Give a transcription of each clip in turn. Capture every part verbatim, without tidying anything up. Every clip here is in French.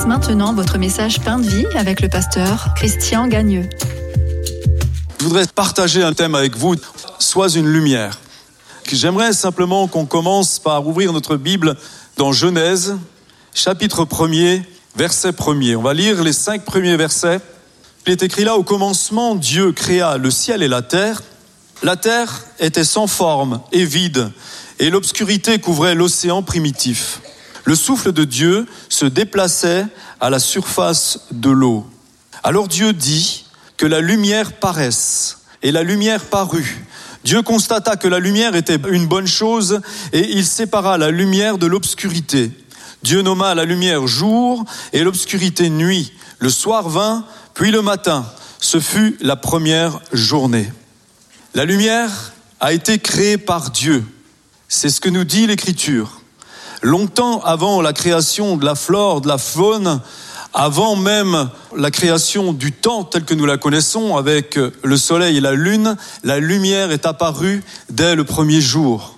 commence maintenant votre message Pain de vie avec le pasteur Christian Gagneux. Je voudrais partager un thème avec vous, sois une lumière. J'aimerais simplement qu'on commence par ouvrir notre Bible dans Genèse, chapitre premier, verset premier. On va lire les cinq premiers versets. Il est écrit là, au commencement, Dieu créa le ciel et la terre. La terre était sans forme et vide, et l'obscurité couvrait l'océan primitif. Le souffle de Dieu se déplaçait à la surface de l'eau. Alors Dieu dit que la lumière paraisse, et la lumière parut. Dieu constata que la lumière était une bonne chose, et il sépara la lumière de l'obscurité. Dieu nomma la lumière jour, et l'obscurité nuit. Le soir vint, puis le matin. Ce fut la première journée. La lumière a été créée par Dieu. C'est ce que nous dit l'Écriture. Longtemps avant la création de la flore, de la faune, avant même la création du temps tel que nous la connaissons avec le soleil et la lune, la lumière est apparue dès le premier jour.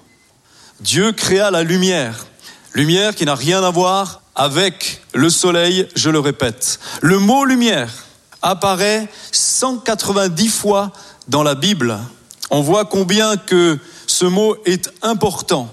Dieu créa la lumière, lumière qui n'a rien à voir avec le soleil, je le répète. Le mot lumière apparaît cent quatre-vingt-dix fois dans la Bible. On voit combien que ce mot est important.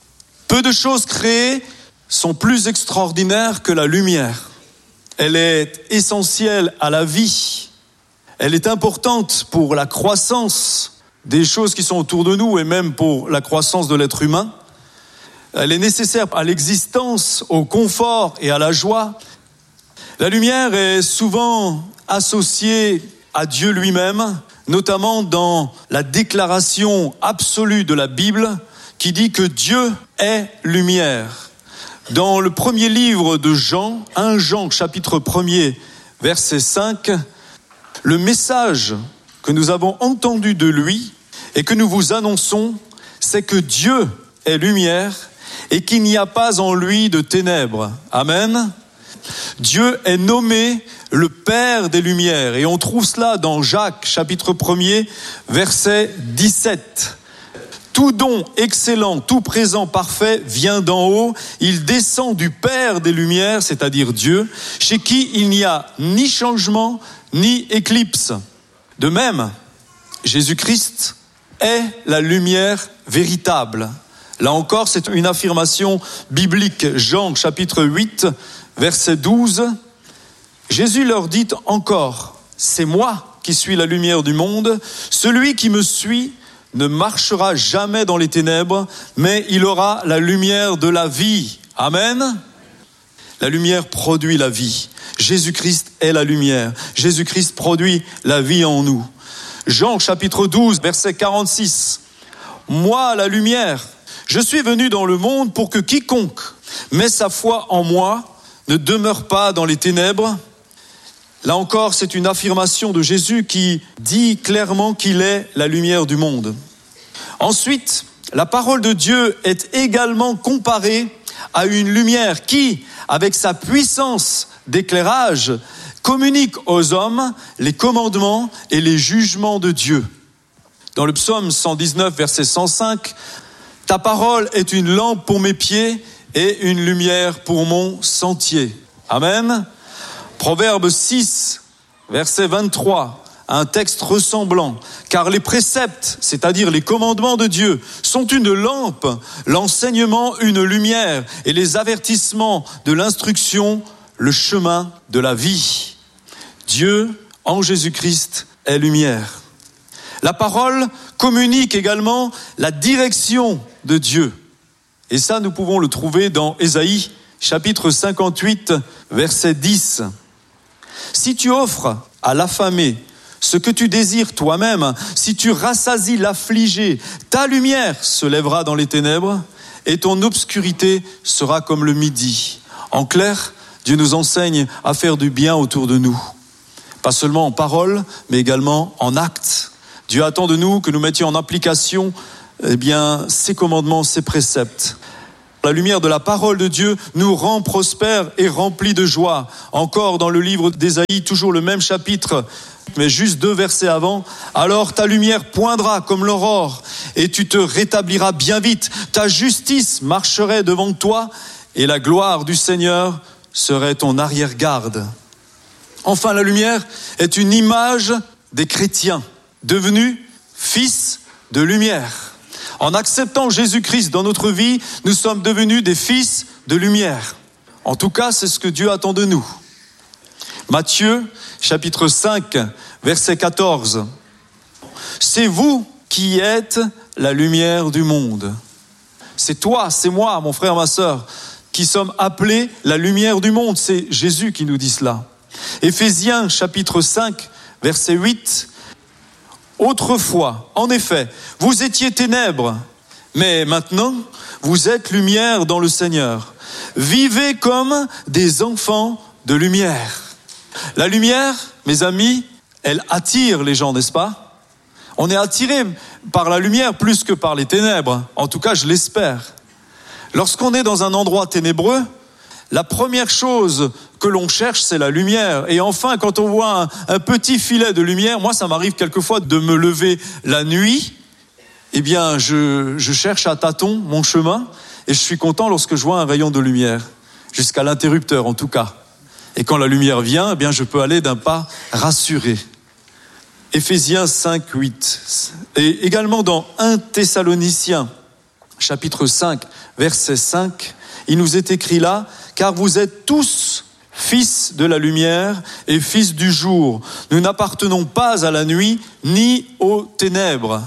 Peu de choses créées sont plus extraordinaires que la lumière. Elle est essentielle à la vie. Elle est importante pour la croissance des choses qui sont autour de nous et même pour la croissance de l'être humain. Elle est nécessaire à l'existence, au confort et à la joie. La lumière est souvent associée à Dieu lui-même, notamment dans la déclaration absolue de la Bible qui dit que Dieu est lumière. Dans le premier livre de Jean, premier Jean, chapitre premier, verset cinq, le message que nous avons entendu de lui et que nous vous annonçons, c'est que Dieu est lumière et qu'il n'y a pas en lui de ténèbres. Amen. Dieu est nommé le Père des Lumières et on trouve cela dans Jacques, chapitre premier, verset dix-sept. Tout don excellent, tout présent parfait vient d'en haut. Il descend du Père des Lumières, c'est-à-dire Dieu, chez qui il n'y a ni changement, ni éclipse. De même, Jésus-Christ est la lumière véritable. Là encore, c'est une affirmation biblique. Jean, chapitre huit, verset douze. Jésus leur dit encore, « C'est moi qui suis la lumière du monde. Celui qui me suit ne marchera jamais dans les ténèbres, mais il aura la lumière de la vie. » Amen. La lumière produit la vie. Jésus-Christ est la lumière. Jésus-Christ produit la vie en nous. Jean chapitre douze, verset quarante-six. « Moi, la lumière, je suis venu dans le monde pour que quiconque met sa foi en moi ne demeure pas dans les ténèbres. » Là encore, c'est une affirmation de Jésus qui dit clairement qu'il est la lumière du monde. Ensuite, la parole de Dieu est également comparée à une lumière qui, avec sa puissance d'éclairage, communique aux hommes les commandements et les jugements de Dieu. Dans le psaume cent dix-neuf, verset cent cinq, « Ta parole est une lampe pour mes pieds et une lumière pour mon sentier. » Amen. Proverbe six, verset vingt-trois, un texte ressemblant. Car les préceptes, c'est-à-dire les commandements de Dieu, sont une lampe, l'enseignement une lumière, et les avertissements de l'instruction, le chemin de la vie. Dieu, en Jésus-Christ, est lumière. La parole communique également la direction de Dieu. Et ça, nous pouvons le trouver dans Ésaïe, chapitre cinquante-huit, verset dix. Si tu offres à l'affamé ce que tu désires toi-même, si tu rassasies l'affligé, ta lumière se lèvera dans les ténèbres et ton obscurité sera comme le midi. En clair, Dieu nous enseigne à faire du bien autour de nous. Pas seulement en parole, mais également en actes. Dieu attend de nous que nous mettions en application eh bien, ses commandements, ses préceptes. La lumière de la parole de Dieu nous rend prospères et remplis de joie. Encore dans le livre d'Ésaïe, toujours le même chapitre, mais juste deux versets avant. Alors ta lumière poindra comme l'aurore et tu te rétabliras bien vite. Ta justice marcherait devant toi et la gloire du Seigneur serait ton arrière-garde. Enfin, la lumière est une image des chrétiens, devenus fils de lumière. En acceptant Jésus-Christ dans notre vie, nous sommes devenus des fils de lumière. En tout cas, c'est ce que Dieu attend de nous. Matthieu, chapitre cinq, verset quatorze. C'est vous qui êtes la lumière du monde. C'est toi, c'est moi, mon frère, ma sœur, qui sommes appelés la lumière du monde. C'est Jésus qui nous dit cela. Éphésiens, chapitre cinq, verset huit. Autrefois, en effet, vous étiez ténèbres, mais maintenant, vous êtes lumière dans le Seigneur. Vivez comme des enfants de lumière. La lumière, mes amis, elle attire les gens, n'est-ce pas? On est attiré par la lumière plus que par les ténèbres. En tout cas, je l'espère. Lorsqu'on est dans un endroit ténébreux, la première chose que l'on cherche, c'est la lumière. Et enfin, quand on voit un, un petit filet de lumière, moi, ça m'arrive quelquefois de me lever la nuit. Eh bien, je, je cherche à tâtons mon chemin et je suis content lorsque je vois un rayon de lumière, jusqu'à l'interrupteur en tout cas. Et quand la lumière vient, eh bien, je peux aller d'un pas rassuré. Éphésiens cinq, huit. Et également dans un Thessaloniciens, chapitre cinq, verset cinq, il nous est écrit là, car vous êtes tous fils de la lumière et fils du jour. Nous n'appartenons pas à la nuit ni aux ténèbres.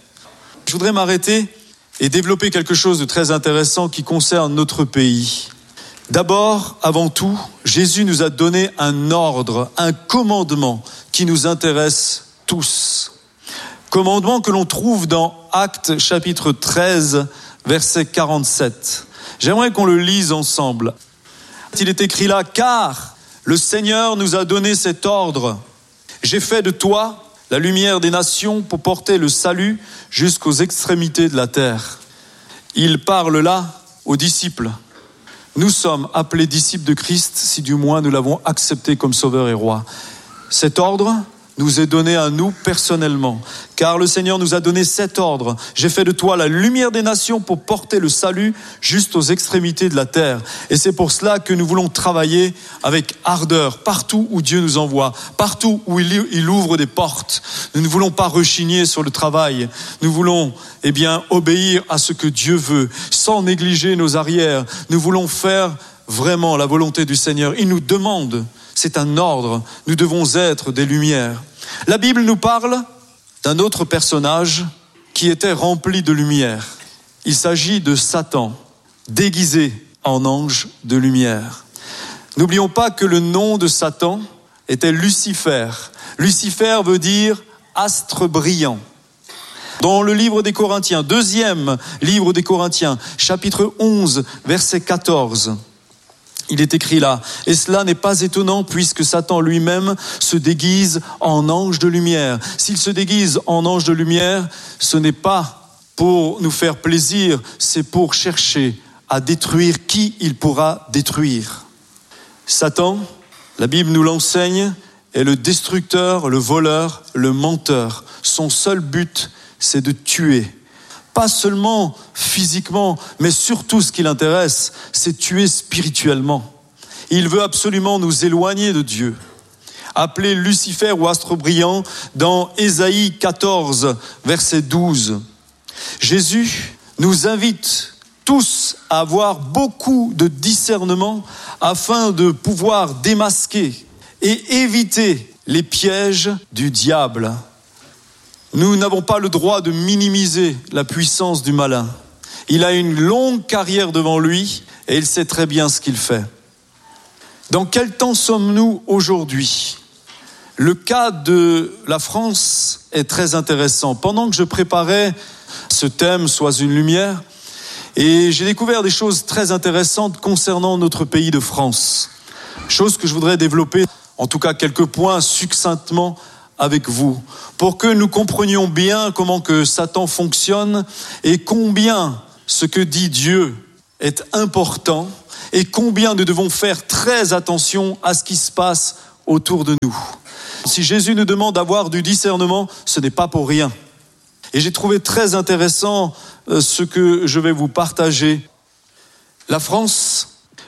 Je voudrais m'arrêter et développer quelque chose de très intéressant qui concerne notre pays. D'abord, avant tout, Jésus nous a donné un ordre, un commandement qui nous intéresse tous. Commandement que l'on trouve dans Actes chapitre treize, verset quarante-sept. J'aimerais qu'on le lise ensemble. Il est écrit là, car le Seigneur nous a donné cet ordre. J'ai fait de toi la lumière des nations pour porter le salut jusqu'aux extrémités de la terre. Il parle là aux disciples. Nous sommes appelés disciples de Christ si du moins nous l'avons accepté comme sauveur et roi. Cet ordre nous est donné à nous personnellement, car le Seigneur nous a donné cet ordre. J'ai fait de toi la lumière des nations pour porter le salut juste aux extrémités de la terre. Et c'est pour cela que nous voulons travailler avec ardeur partout où Dieu nous envoie, partout où il, il ouvre des portes. Nous ne voulons pas rechigner sur le travail. Nous voulons, eh bien, obéir à ce que Dieu veut, sans négliger nos arrières. Nous voulons faire vraiment la volonté du Seigneur. Il nous demande. C'est un ordre, nous devons être des lumières. La Bible nous parle d'un autre personnage qui était rempli de lumière. Il s'agit de Satan, déguisé en ange de lumière. N'oublions pas que le nom de Satan était Lucifer. Lucifer veut dire astre brillant. Dans le livre des Corinthiens, deuxième livre des Corinthiens, chapitre onze, verset quatorze, il est écrit là, et cela n'est pas étonnant puisque Satan lui-même se déguise en ange de lumière. S'il se déguise en ange de lumière, ce n'est pas pour nous faire plaisir, c'est pour chercher à détruire qui il pourra détruire. Satan, la Bible nous l'enseigne, est le destructeur, le voleur, le menteur. Son seul but, c'est de tuer. Pas seulement physiquement, mais surtout ce qui l'intéresse, c'est tuer spirituellement. Il veut absolument nous éloigner de Dieu. Appelé Lucifer ou astre brillant dans Ésaïe quatorze, verset douze. Jésus nous invite tous à avoir beaucoup de discernement afin de pouvoir démasquer et éviter les pièges du diable. Nous n'avons pas le droit de minimiser la puissance du malin. Il a une longue carrière devant lui et il sait très bien ce qu'il fait. Dans quel temps sommes-nous aujourd'hui ? Le cas de la France est très intéressant. Pendant que je préparais ce thème, Sois une lumière, et j'ai découvert des choses très intéressantes concernant notre pays de France. Choses que je voudrais développer, en tout cas quelques points succinctement avec vous, pour que nous comprenions bien comment que Satan fonctionne et combien ce que dit Dieu est important et combien nous devons faire très attention à ce qui se passe autour de nous. Si Jésus nous demande d'avoir du discernement, ce n'est pas pour rien. Et j'ai trouvé très intéressant ce que je vais vous partager. La France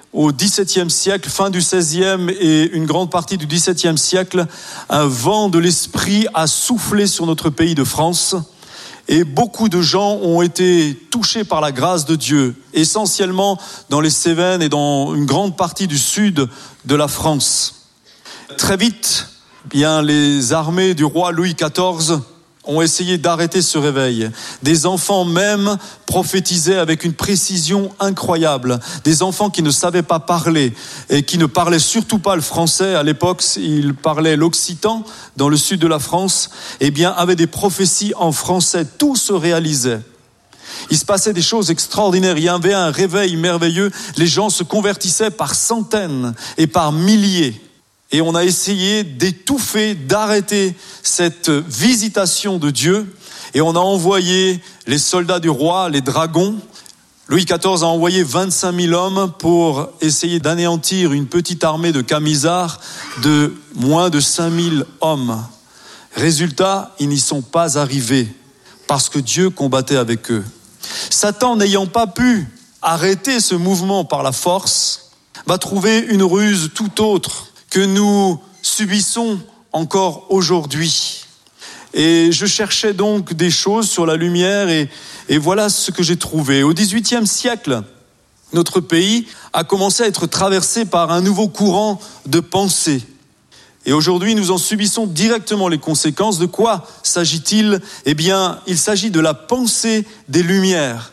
au dix-septième siècle, fin du seizième et une grande partie du dix-septième siècle, un vent de l'esprit a soufflé sur notre pays de France et beaucoup de gens ont été touchés par la grâce de Dieu, essentiellement dans les Cévennes et dans une grande partie du sud de la France. Très vite, bien, les armées du roi Louis quatorze ont essayé d'arrêter ce réveil. Des enfants même prophétisaient avec une précision incroyable. Des enfants qui ne savaient pas parler et qui ne parlaient surtout pas le français. À l'époque, ils parlaient l'occitan dans le sud de la France. Eh bien, avaient des prophéties en français. Tout se réalisait. Il se passait des choses extraordinaires. Il y avait un réveil merveilleux. Les gens se convertissaient par centaines et par milliers. Et on a essayé d'étouffer, d'arrêter cette visitation de Dieu. Et on a envoyé les soldats du roi, les dragons. Louis quatorze a envoyé vingt-cinq mille hommes pour essayer d'anéantir une petite armée de Camisards de moins de cinq mille hommes. Résultat, ils n'y sont pas arrivés parce que Dieu combattait avec eux. Satan, n'ayant pas pu arrêter ce mouvement par la force, va trouver une ruse tout autre que nous subissons encore aujourd'hui. Et je cherchais donc des choses sur la lumière et, et voilà ce que j'ai trouvé. Au dix-huitième siècle, notre pays a commencé à être traversé par un nouveau courant de pensée. Et aujourd'hui, nous en subissons directement les conséquences. De quoi s'agit-il ? Eh bien, il s'agit de la pensée des Lumières.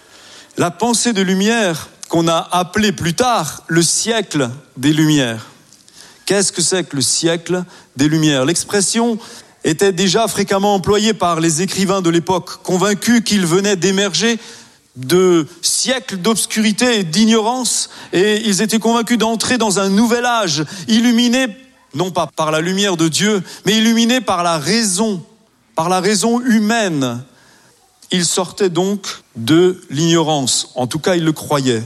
La pensée des Lumières qu'on a appelée plus tard le siècle des Lumières. Qu'est-ce que c'est que le siècle des Lumières ? L'expression était déjà fréquemment employée par les écrivains de l'époque, convaincus qu'ils venaient d'émerger de siècles d'obscurité et d'ignorance, et ils étaient convaincus d'entrer dans un nouvel âge, illuminé non pas par la lumière de Dieu, mais illuminé par la raison, par la raison humaine. Ils sortaient donc de l'ignorance, en tout cas ils le croyaient.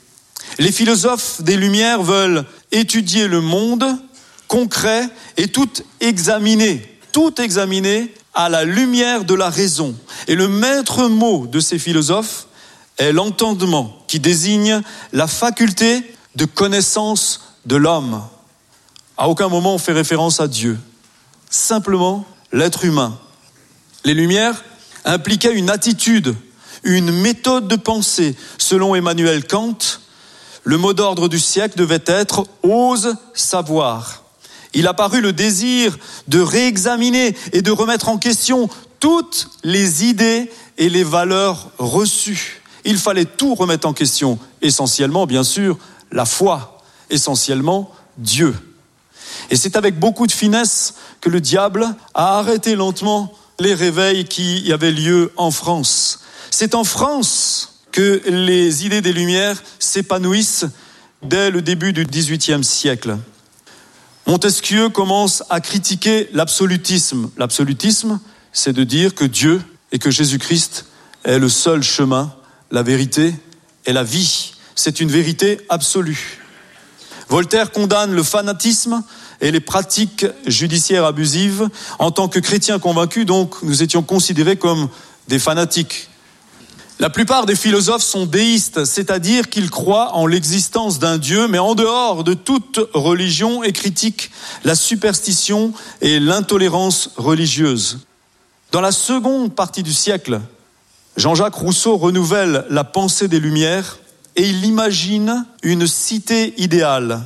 Les philosophes des Lumières veulent étudier le monde concret et tout examiner, tout examiner à la lumière de la raison. Et le maître mot de ces philosophes est l'entendement, qui désigne la faculté de connaissance de l'homme. À aucun moment on fait référence à Dieu, simplement l'être humain. Les Lumières impliquaient une attitude, une méthode de pensée. Selon Emmanuel Kant, le mot d'ordre du siècle devait être « ose savoir ». Il apparut le désir de réexaminer et de remettre en question toutes les idées et les valeurs reçues. Il fallait tout remettre en question, essentiellement, bien sûr, la foi, essentiellement Dieu. Et c'est avec beaucoup de finesse que le diable a arrêté lentement les réveils qui avaient lieu en France. C'est en France que les idées des Lumières s'épanouissent dès le début du dix-huitième siècle. Montesquieu commence à critiquer l'absolutisme. L'absolutisme, c'est de dire que Dieu et que Jésus-Christ est le seul chemin, la vérité et la vie. C'est une vérité absolue. Voltaire condamne le fanatisme et les pratiques judiciaires abusives. En tant que chrétiens convaincus, donc, nous étions considérés comme des fanatiques. La plupart des philosophes sont déistes, c'est-à-dire qu'ils croient en l'existence d'un Dieu, mais en dehors de toute religion, et critiquent la superstition et l'intolérance religieuse. Dans la seconde partie du siècle, Jean-Jacques Rousseau renouvelle la pensée des Lumières et il imagine une cité idéale.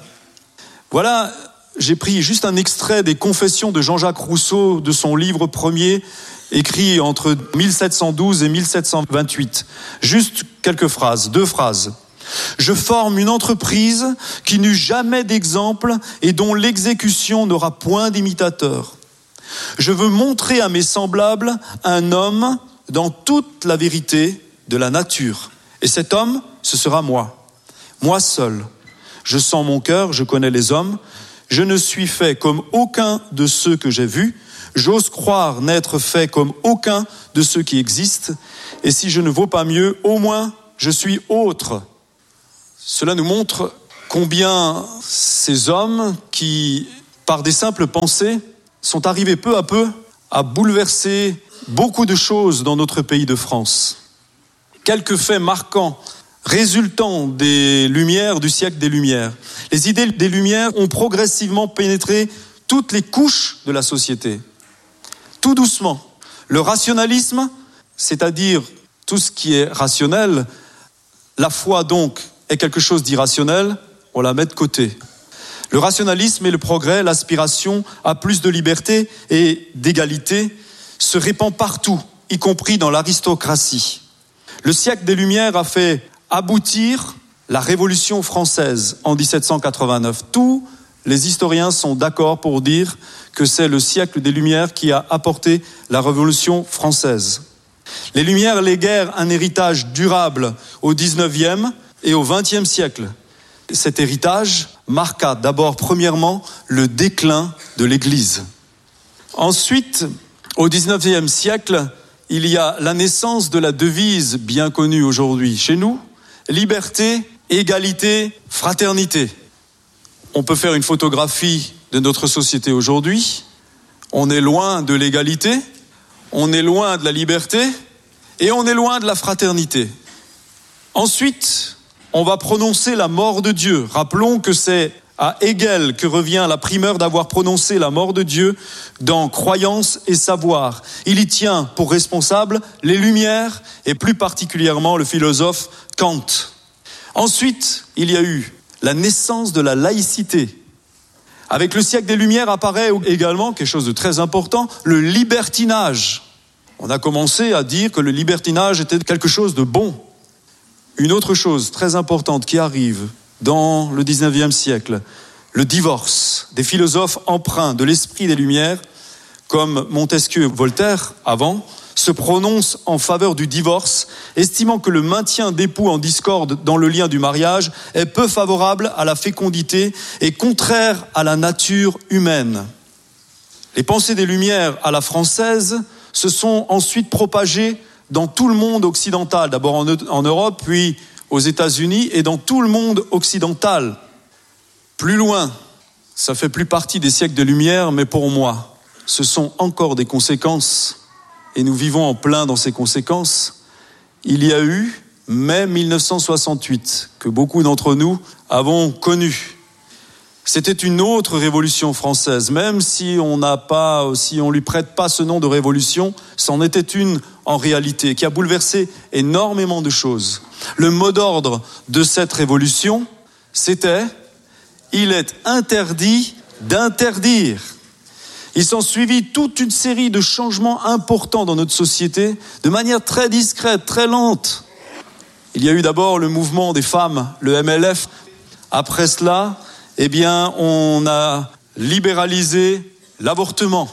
Voilà, j'ai pris juste un extrait des Confessions de Jean-Jacques Rousseau de son livre premier, écrit entre mille sept cent douze et mille sept cent vingt-huit. Juste quelques phrases, deux phrases. « Je forme une entreprise qui n'eut jamais d'exemple et dont l'exécution n'aura point d'imitateur. Je veux montrer à mes semblables un homme dans toute la vérité de la nature. Et cet homme, ce sera moi. Moi seul. Je sens mon cœur, je connais les hommes. Je ne suis fait comme aucun de ceux que j'ai vus. J'ose croire n'être fait comme aucun de ceux qui existent. Et si je ne vaux pas mieux, au moins je suis autre. » Cela nous montre combien ces hommes qui, par des simples pensées, sont arrivés peu à peu à bouleverser beaucoup de choses dans notre pays de France. Quelques faits marquants résultant des Lumières, du siècle des Lumières. Les idées des Lumières ont progressivement pénétré toutes les couches de la société. Tout doucement. Le rationalisme, c'est-à-dire tout ce qui est rationnel, la foi donc est quelque chose d'irrationnel, on la met de côté. Le rationalisme et le progrès, l'aspiration à plus de liberté et d'égalité se répand partout, y compris dans l'aristocratie. Le siècle des Lumières a fait aboutir la Révolution française en dix-sept cent quatre-vingt-neuf. Tous les historiens sont d'accord pour dire que c'est le siècle des Lumières qui a apporté la Révolution française. Les Lumières léguèrent un héritage durable au dix-neuvième et au vingtième siècle. Cet héritage marqua d'abord, premièrement, le déclin de l'Église. Ensuite, au dix-neuvième siècle, il y a la naissance de la devise bien connue aujourd'hui chez nous, liberté, égalité, fraternité. On peut faire une photographie de notre société aujourd'hui. On est loin de l'égalité, on est loin de la liberté et on est loin de la fraternité. Ensuite, on va prononcer la mort de Dieu. Rappelons que c'est à Hegel que revient la primeur d'avoir prononcé la mort de Dieu dans Croyance et Savoir. Il y tient pour responsable les Lumières et plus particulièrement le philosophe Kant. Ensuite, il y a eu la naissance de la laïcité. Avec le siècle des Lumières apparaît également quelque chose de très important, le libertinage. On a commencé à dire que le libertinage était quelque chose de bon. Une autre chose très importante qui arrive dans le dix-neuvième siècle, le divorce. Des philosophes empreints de l'esprit des Lumières, comme Montesquieu et Voltaire avant, se prononcent en faveur du divorce, estimant que le maintien d'époux en discorde dans le lien du mariage est peu favorable à la fécondité et contraire à la nature humaine. Les pensées des Lumières à la française se sont ensuite propagées dans tout le monde occidental, d'abord en, en Europe, puis aux États-Unis et dans tout le monde occidental. Plus loin, ça fait plus partie des siècles de Lumière, mais pour moi, ce sont encore des conséquences, et nous vivons en plein dans ces conséquences. Il y a eu mai mille neuf cent soixante-huit, que beaucoup d'entre nous avons connu. C'était une autre révolution française, même si on n'a pas, si on lui prête pas ce nom de révolution, c'en était une en réalité, qui a bouleversé énormément de choses. Le mot d'ordre de cette révolution, c'était « il est interdit d'interdire ». Il s'en suivit toute une série de changements importants dans notre société, de manière très discrète, très lente. Il y a eu d'abord le mouvement des femmes, le M L F. Après cela, eh bien, on a libéralisé l'avortement.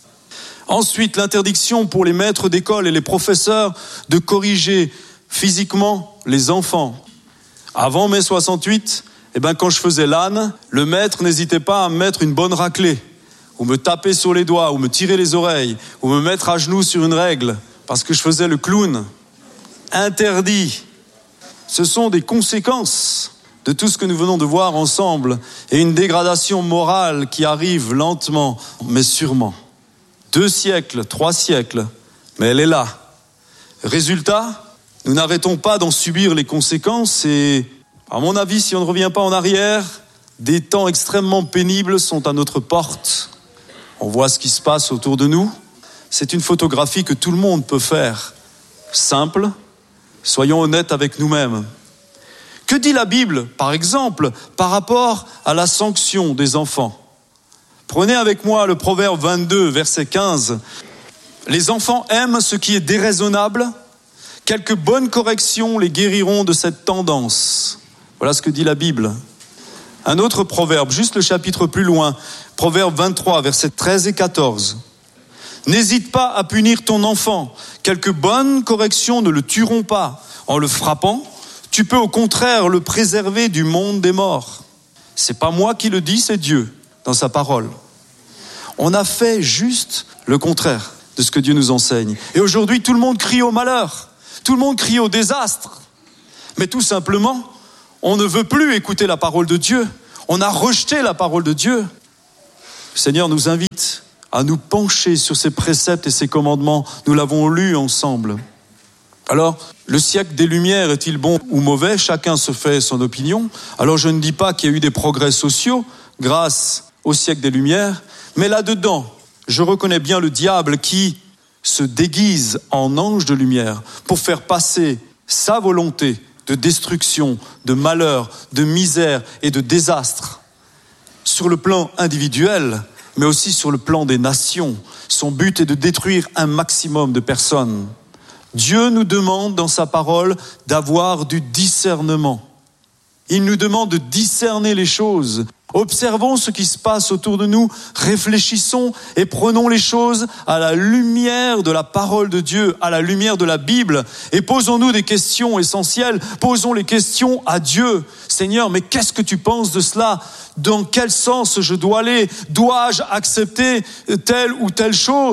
Ensuite, l'interdiction pour les maîtres d'école et les professeurs de corriger physiquement les enfants. Avant mai soixante-huit, eh ben, quand je faisais l'âne, le maître n'hésitait pas à me mettre une bonne raclée, ou me taper sur les doigts, ou me tirer les oreilles, ou me mettre à genoux sur une règle, parce que je faisais le clown. Interdit. Ce sont des conséquences de tout ce que nous venons de voir ensemble, et une dégradation morale qui arrive lentement, mais sûrement. Deux siècles, trois siècles, mais elle est là. Résultat, nous n'arrêtons pas d'en subir les conséquences et, à mon avis, si on ne revient pas en arrière, des temps extrêmement pénibles sont à notre porte. On voit ce qui se passe autour de nous. C'est une photographie que tout le monde peut faire. Simple, soyons honnêtes avec nous-mêmes. Que dit la Bible, par exemple, par rapport à la sanction des enfants ? Prenez avec moi le Proverbe vingt-deux, verset quinze. Les enfants aiment ce qui est déraisonnable. Quelques bonnes corrections les guériront de cette tendance. Voilà ce que dit la Bible. Un autre proverbe, juste le chapitre plus loin, Proverbe vingt-trois, versets treize et quatorze. N'hésite pas à punir ton enfant. Quelques bonnes corrections ne le tueront pas. En le frappant, tu peux au contraire le préserver du monde des morts. C'est pas moi qui le dis, c'est Dieu dans sa parole. On a fait juste le contraire de ce que Dieu nous enseigne. Et aujourd'hui, tout le monde crie au malheur. Tout le monde crie au désastre. Mais tout simplement, on ne veut plus écouter la parole de Dieu. On a rejeté la parole de Dieu. Le Seigneur nous invite à nous pencher sur ses préceptes et ses commandements. Nous l'avons lu ensemble. Alors, le siècle des Lumières est-il bon ou mauvais ? Chacun se fait son opinion. Alors, je ne dis pas qu'il y a eu des progrès sociaux grâce au siècle des Lumières, mais là-dedans, je reconnais bien le diable qui se déguise en ange de lumière pour faire passer sa volonté de destruction, de malheur, de misère et de désastre sur le plan individuel, mais aussi sur le plan des nations. Son but est de détruire un maximum de personnes. Dieu nous demande dans sa parole d'avoir du discernement. Il nous demande de discerner les choses. Observons ce qui se passe autour de nous, réfléchissons et prenons les choses à la lumière de la parole de Dieu, à la lumière de la Bible, et posons-nous des questions essentielles, posons les questions à Dieu. Seigneur, mais qu'est-ce que tu penses de cela ? Dans quel sens je dois aller ? Dois-je accepter telle ou telle chose ?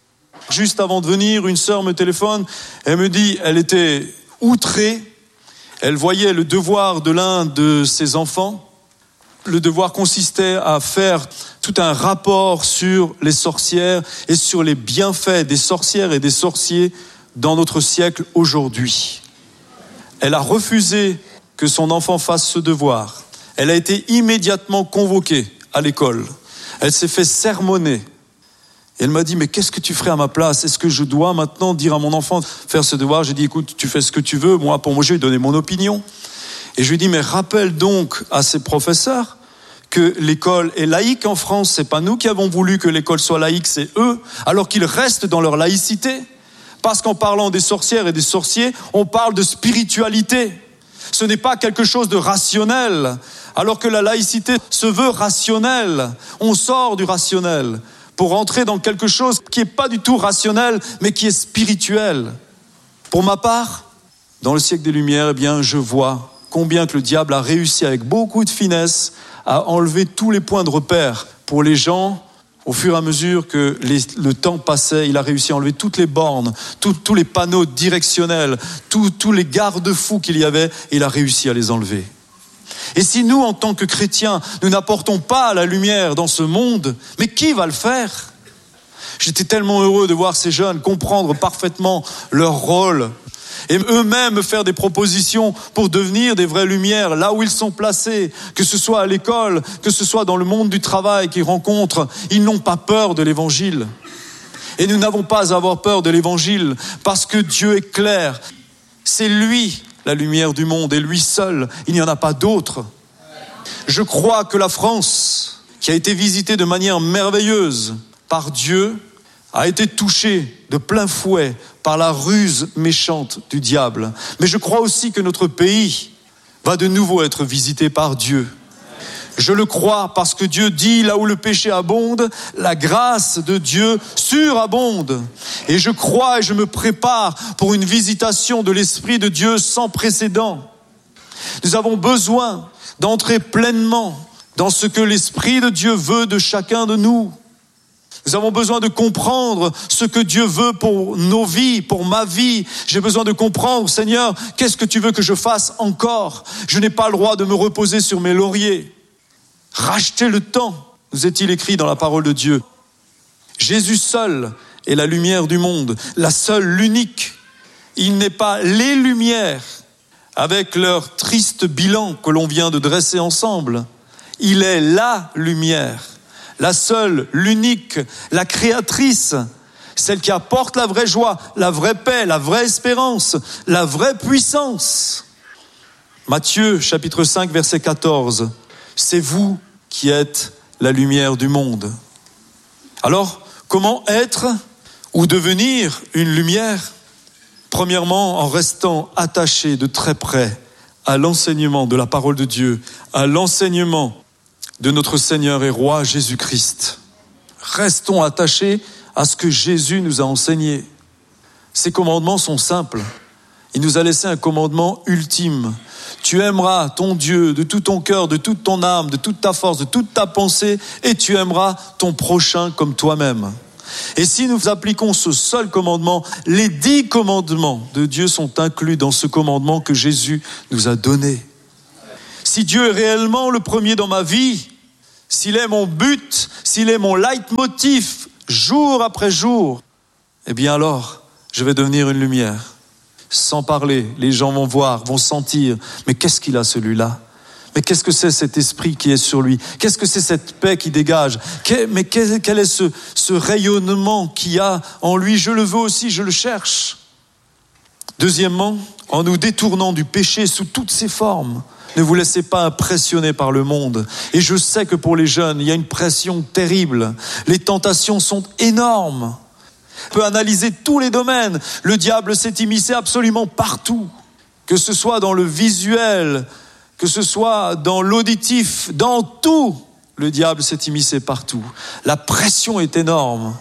Juste avant de venir, une sœur me téléphone, elle me dit, elle était outrée, elle voyait le devoir de l'un de ses enfants. Le devoir consistait à faire tout un rapport sur les sorcières et sur les bienfaits des sorcières et des sorciers dans notre siècle aujourd'hui. Elle a refusé que son enfant fasse ce devoir. Elle a été immédiatement convoquée à l'école. Elle s'est fait sermonner. Et elle m'a dit, mais qu'est-ce que tu ferais à ma place ? Est-ce que je dois maintenant dire à mon enfant de faire ce devoir ? J'ai dit, écoute, tu fais ce que tu veux. Moi, pour moi, je vais donner mon opinion. Et je lui ai dit, mais rappelle donc à ces professeurs que l'école est laïque en France. C'est pas nous qui avons voulu que l'école soit laïque, c'est eux, alors qu'ils restent dans leur laïcité. Parce qu'en parlant des sorcières et des sorciers, on parle de spiritualité. Ce n'est pas quelque chose de rationnel, alors que la laïcité se veut rationnelle. On sort du rationnel pour entrer dans quelque chose qui n'est pas du tout rationnel, mais qui est spirituel. Pour ma part, dans le siècle des Lumières, eh bien, je vois combien que le diable a réussi avec beaucoup de finesse à enlever tous les points de repère pour les gens. Au fur et à mesure que les, le temps passait, il a réussi à enlever toutes les bornes, tout, tous les panneaux directionnels, tout, tous les garde-fous qu'il y avait, et il a réussi à les enlever. Et si nous, en tant que chrétiens, nous n'apportons pas la lumière dans ce monde, mais qui va le faire ? J'étais tellement heureux de voir ces jeunes comprendre parfaitement leur rôle et eux-mêmes faire des propositions pour devenir des vraies lumières là où ils sont placés, que ce soit à l'école, que ce soit dans le monde du travail qu'ils rencontrent. Ils n'ont pas peur de l'évangile. Et nous n'avons pas à avoir peur de l'évangile parce que Dieu est clair. C'est lui la lumière du monde et lui seul, il n'y en a pas d'autre. Je crois que la France, qui a été visitée de manière merveilleuse par Dieu, a été touchée de plein fouet par la ruse méchante du diable. Mais je crois aussi que notre pays va de nouveau être visité par Dieu. Je le crois parce que Dieu dit, là où le péché abonde, la grâce de Dieu surabonde. Et je crois et je me prépare pour une visitation de l'Esprit de Dieu sans précédent. Nous avons besoin d'entrer pleinement dans ce que l'Esprit de Dieu veut de chacun de nous. Nous avons besoin de comprendre ce que Dieu veut pour nos vies, pour ma vie. J'ai besoin de comprendre, Seigneur, qu'est-ce que tu veux que je fasse encore ? Je n'ai pas le droit de me reposer sur mes lauriers. Racheter le temps, nous est-il écrit dans la parole de Dieu. Jésus seul est la lumière du monde, la seule, l'unique. Il n'est pas les lumières avec leur triste bilan que l'on vient de dresser ensemble. Il est la lumière, la seule, l'unique, la créatrice, celle qui apporte la vraie joie, la vraie paix, la vraie espérance, la vraie puissance. Matthieu chapitre cinq verset quatorze. C'est vous qui êtes la lumière du monde. Alors, comment être ou devenir une lumière ? Premièrement, en restant attaché de très près à l'enseignement de la parole de Dieu, à l'enseignement de notre Seigneur et Roi Jésus-Christ. Restons attachés à ce que Jésus nous a enseigné. Ces commandements sont simples. Il nous a laissé un commandement ultime. Tu aimeras ton Dieu de tout ton cœur, de toute ton âme, de toute ta force, de toute ta pensée, et tu aimeras ton prochain comme toi-même. Et si nous appliquons ce seul commandement, les dix commandements de Dieu sont inclus dans ce commandement que Jésus nous a donné. Si Dieu est réellement le premier dans ma vie, s'il est mon but, s'il est mon leitmotiv, jour après jour, eh bien alors, je vais devenir une lumière. sans parler. Les gens vont voir, vont sentir. Mais qu'est-ce qu'il a celui-là ? Mais qu'est-ce que c'est cet esprit qui est sur lui ? Qu'est-ce que c'est cette paix qui dégage ? Mais quel est ce, ce rayonnement qu'il y a en lui ? Je le veux aussi, je le cherche. Deuxièmement, en nous détournant du péché sous toutes ses formes, ne vous laissez pas impressionner par le monde. Et je sais que pour les jeunes, il y a une pression terrible. Les tentations sont énormes. On peut analyser tous les domaines. Le diable s'est immiscé absolument partout. Que ce soit dans le visuel, que ce soit dans l'auditif, dans tout, le diable s'est immiscé partout. La pression est énorme.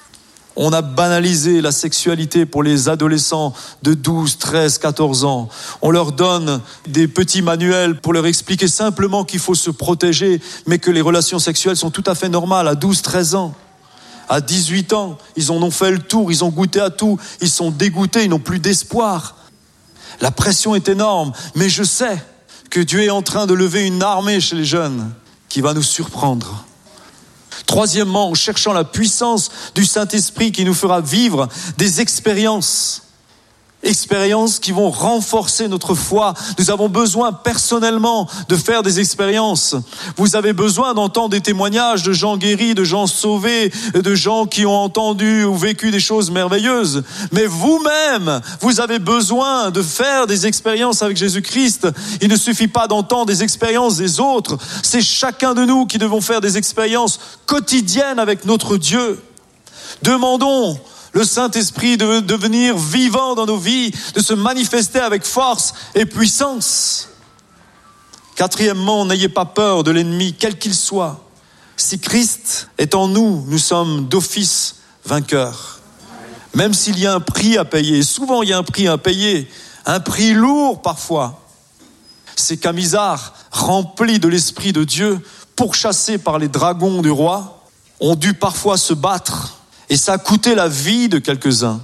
On a banalisé la sexualité pour les adolescents de douze, treize, quatorze ans. On leur donne des petits manuels pour leur expliquer simplement qu'il faut se protéger, mais que les relations sexuelles sont tout à fait normales à douze, treize ans. À dix-huit ans, ils en ont fait le tour, ils ont goûté à tout, ils sont dégoûtés, ils n'ont plus d'espoir. La pression est énorme, mais je sais que Dieu est en train de lever une armée chez les jeunes qui va nous surprendre. Troisièmement, en cherchant la puissance du Saint-Esprit qui nous fera vivre des expériences. Expériences qui vont renforcer notre foi. Nous avons besoin personnellement de faire des expériences. Vous avez besoin d'entendre des témoignages de gens guéris, de gens sauvés, de gens qui ont entendu ou vécu des choses merveilleuses. Mais vous-même, vous avez besoin de faire des expériences avec Jésus-Christ. Il ne suffit pas d'entendre des expériences des autres. C'est chacun de nous qui devons faire des expériences quotidiennes avec notre Dieu. Demandons le Saint-Esprit de devenir vivant dans nos vies, de se manifester avec force et puissance. Quatrièmement, n'ayez pas peur de l'ennemi, quel qu'il soit. Si Christ est en nous, nous sommes d'office vainqueurs. Même s'il y a un prix à payer, souvent il y a un prix à payer, un prix lourd parfois. Ces camisards remplis de l'Esprit de Dieu, pourchassés par les dragons du roi, ont dû parfois se battre. Et ça a coûté la vie de quelques-uns.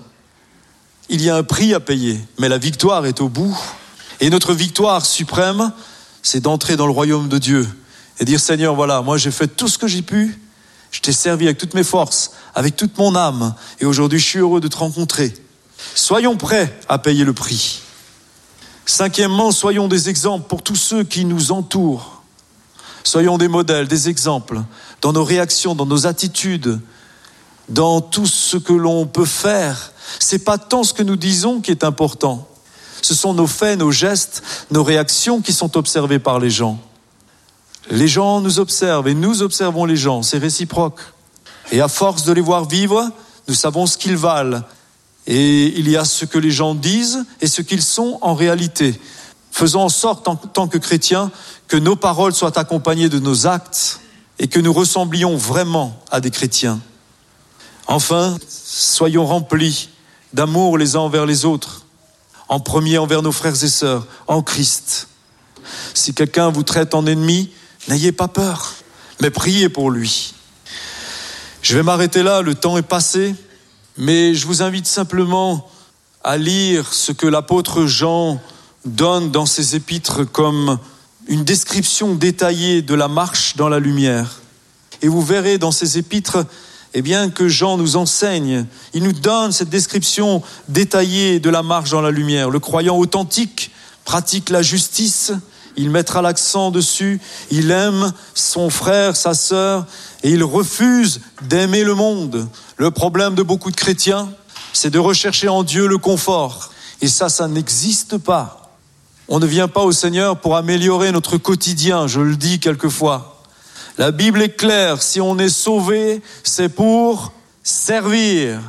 Il y a un prix à payer, mais la victoire est au bout. Et notre victoire suprême, c'est d'entrer dans le royaume de Dieu et dire, Seigneur, voilà, moi j'ai fait tout ce que j'ai pu, je t'ai servi avec toutes mes forces, avec toute mon âme, et aujourd'hui je suis heureux de te rencontrer. Soyons prêts à payer le prix. Cinquièmement, soyons des exemples pour tous ceux qui nous entourent. Soyons des modèles, des exemples, dans nos réactions, dans nos attitudes, dans tout ce que l'on peut faire. C'est pas tant ce que nous disons qui est important. Ce sont nos faits, nos gestes, nos réactions qui sont observées par les gens. Les gens nous observent et nous observons les gens, c'est réciproque. Et à force de les voir vivre, nous savons ce qu'ils valent. Et il y a ce que les gens disent et ce qu'ils sont en réalité. Faisons en sorte, en tant que chrétiens, que nos paroles soient accompagnées de nos actes et que nous ressemblions vraiment à des chrétiens. Enfin, soyons remplis d'amour les uns envers les autres, en premier envers nos frères et sœurs, en Christ. Si quelqu'un vous traite en ennemi, n'ayez pas peur, mais priez pour lui. Je vais m'arrêter là, le temps est passé, mais je vous invite simplement à lire ce que l'apôtre Jean donne dans ses épîtres comme une description détaillée de la marche dans la lumière. Et vous verrez dans ces épîtres Eh bien, que Jean nous enseigne, il nous donne cette description détaillée de la marche dans la lumière. Le croyant authentique pratique la justice, il mettra l'accent dessus, il aime son frère, sa sœur, et il refuse d'aimer le monde. Le problème de beaucoup de chrétiens, c'est de rechercher en Dieu le confort. Et ça, ça n'existe pas. On ne vient pas au Seigneur pour améliorer notre quotidien, je le dis quelquefois. La Bible est claire, si on est sauvé, c'est pour servir.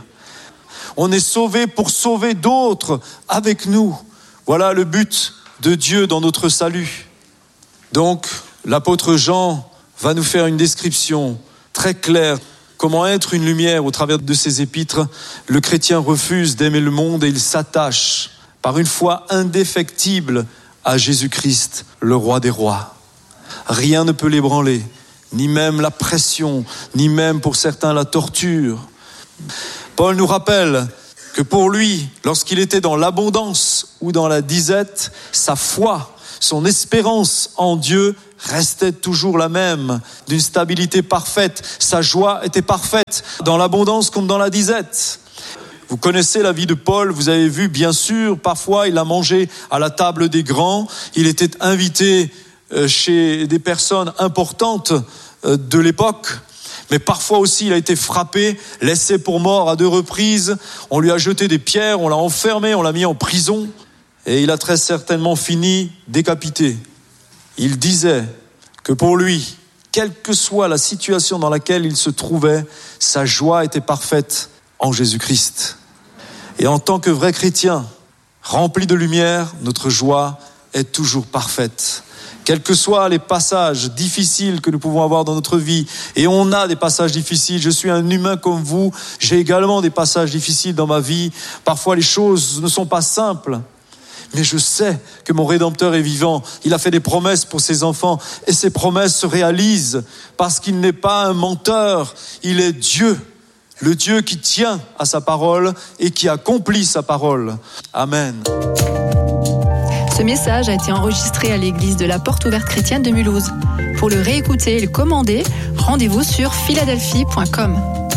On est sauvé pour sauver d'autres avec nous. Voilà le but de Dieu dans notre salut. Donc, l'apôtre Jean va nous faire une description très claire. Comment être une lumière au travers de ses épîtres. Le chrétien refuse d'aimer le monde et il s'attache par une foi indéfectible à Jésus-Christ, le roi des rois. Rien ne peut l'ébranler. Ni même la pression, ni même pour certains la torture. Paul nous rappelle que pour lui, lorsqu'il était dans l'abondance ou dans la disette, sa foi, son espérance en Dieu restait toujours la même, d'une stabilité parfaite. Sa joie était parfaite, dans l'abondance comme dans la disette. Vous connaissez la vie de Paul, vous avez vu, bien sûr, parfois il a mangé à la table des grands, il était invité chez des personnes importantes de l'époque, mais parfois aussi il a été frappé, laissé pour mort à deux reprises, on lui a jeté des pierres, on l'a enfermé, on l'a mis en prison, et il a très certainement fini décapité. Il disait que pour lui, quelle que soit la situation dans laquelle il se trouvait, sa joie était parfaite en Jésus-Christ. Et en tant que vrai chrétien, rempli de lumière, notre joie est toujours parfaite. Quels que soient les passages difficiles que nous pouvons avoir dans notre vie, et on a des passages difficiles, je suis un humain comme vous, j'ai également des passages difficiles dans ma vie, parfois les choses ne sont pas simples, mais je sais que mon Rédempteur est vivant, il a fait des promesses pour ses enfants, et ces promesses se réalisent, parce qu'il n'est pas un menteur, il est Dieu. Le Dieu qui tient à sa parole et qui accomplit sa parole. Amen. Ce message a été enregistré à l'église de la Porte Ouverte Chrétienne de Mulhouse. Pour le réécouter et le commander, rendez-vous sur philadelphie point com.